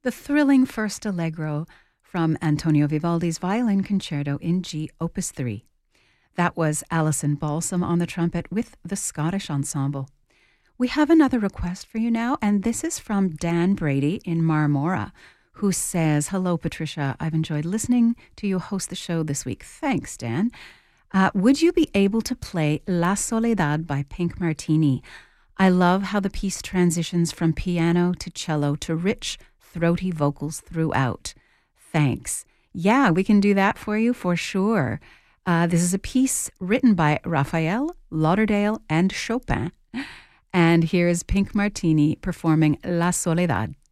the thrilling first allegro from Antonio Vivaldi's Violin Concerto in G, Opus 3. That was Alison Balsam on the trumpet with the Scottish Ensemble. We have another request for you now, and this is from Dan Brady in Marmora, who says, "Hello, Patricia. I've enjoyed listening to you host the show this week." Thanks, Dan. Would you be able to play La Soledad by Pink Martini? I love how the piece transitions from piano to cello to rich, throaty vocals throughout. Thanks. Yeah, we can do that for you for sure. This is a piece written by Raphael, Lauderdale, and Chopin. And here's Pink Martini performing La Soledad.